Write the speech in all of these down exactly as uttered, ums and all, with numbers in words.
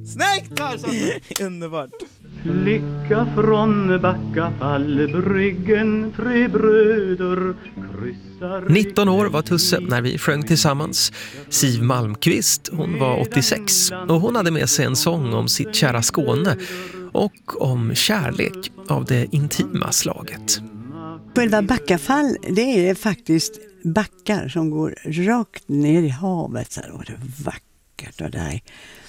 Snyggt Karlsson! Underbart. Flicka från Backafallbryggen, tre bröder kryssar... nitton år var Tusse när vi sjöng tillsammans. Siv Malmqvist, hon var åttiosex och hon hade med sig en sång om sitt kära Skåne och om kärlek av det intima slaget. Själva Backafall, det är faktiskt backar som går rakt ner i havet. Så det är vackert och där.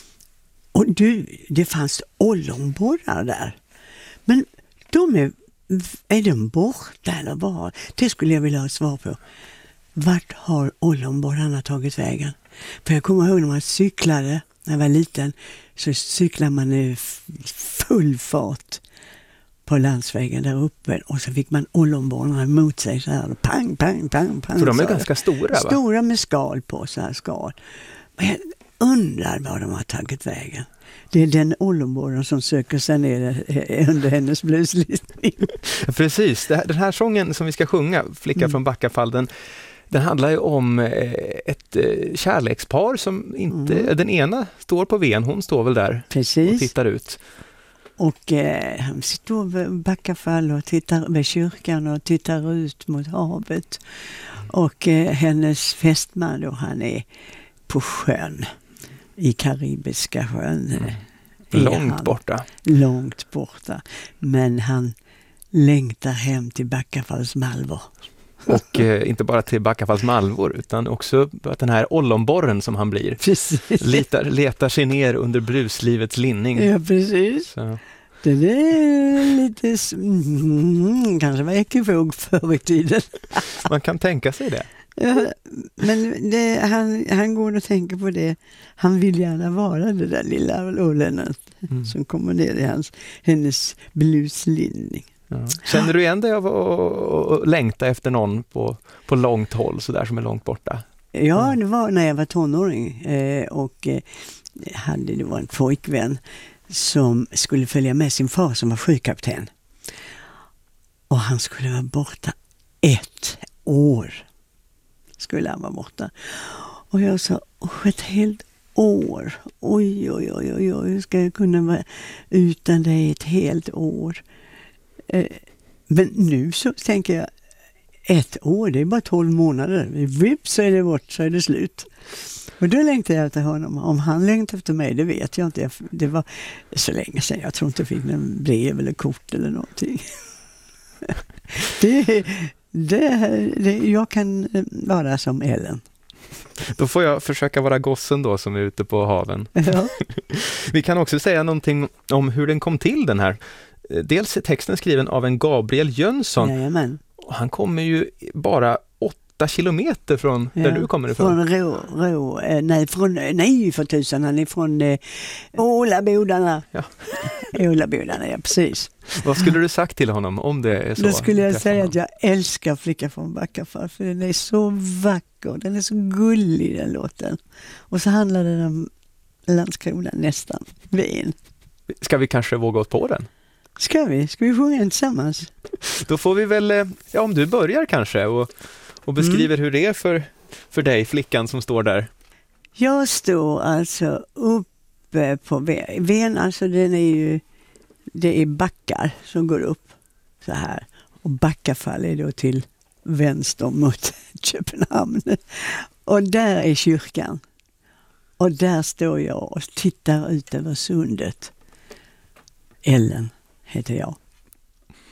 Och du, det fanns ollonborrar där. Men de är, är de borta eller var? Det skulle jag vilja ha svar på. Vart har ollonborrarna tagit vägen? För jag kommer ihåg när man cyklade, när jag var liten, så cyklade man i full fart på landsvägen där uppe och så fick man ollonborrarna emot sig så här, pang, pang, pang, pang. För de är ganska stora, va? Stora med skal på, så här skal. Men jag undrar var de har tagit vägen. Det är den ollonborren som söker sig ner under hennes bluslinning. Precis, den här sången som vi ska sjunga, Flicka mm. från Backafall, den, den handlar ju om ett kärlekspar som inte, mm. den ena står på ven, hon står väl där. Precis. Och tittar ut. Och eh, han står vid Backafall och tittar vid kyrkan och tittar ut mot havet. Och eh, hennes fästman då, han är på sjön, i Karibiska sjön. Mm. Långt han, borta. Långt borta. Men han längtar hem till Backafalls malvor. Och eh, inte bara till Backafalls malvor utan också att den här ollonborren som han blir letar, letar sig ner under bruslivets linning. Ja, precis. Så. Det är lite mm, kanske var ekivåg förr i tiden. Man kan tänka sig det. Ja, men det, han, han går och tänker på det. Han vill gärna vara det där lilla ollenet mm. som kommer ner i hans, hennes bluslinning. Ja. Känner du igen dig av att längta efter någon på, på långt håll, så där som är långt borta? Ja, det var när jag var tonåring eh, och eh, hade det var en pojkvän som skulle följa med sin far som var sjökapten. Och han skulle vara borta ett år. Skulle han vara borta. Och jag sa, ett helt år. Oj, oj, oj, oj, oj. Hur ska jag kunna vara utan dig ett helt år? Eh, men nu så tänker jag, ett år, det är bara tolv månader. Vips så är det bort, så är det slut. Och då längtar jag efter honom. Om han längtar efter mig, det vet jag inte. Det var så länge sedan. Jag tror inte jag fick en brev eller kort eller någonting. det, det, det, jag kan vara som Ellen. Då får jag försöka vara gossen då som är ute på haven. Ja. Vi kan också säga någonting om hur den kom till, den här. Dels är texten skriven av en Gabriel Jönsson. Jajamän. Han kommer ju bara åtta kilometer från där ja, du kommer ifrån. Från Rå, Rå eh, nej, från, nej för tusan, han är från eh, Ålabodarna. Ja. Ålabodarna, ja precis. Vad skulle du sagt till honom om det är så? Då skulle jag säga att jag älskar Flicka från Backafall, för den är så vacker, den är så gullig den låten. Och så handlar den om Landskrona nästan, Ven. Ska vi kanske våga oss på den? Ska vi? Ska vi sjunga den tillsammans? Då får vi väl, ja om du börjar kanske och, och beskriver mm. hur det är för, för dig, flickan som står där. Jag står alltså uppe på Ven. Ven, alltså den är ju, det är backar som går upp så här. Och Backafall är då till vänster mot Köpenhamn. Och där är kyrkan. Och där står jag och tittar ut över sundet. Ellen heter jag.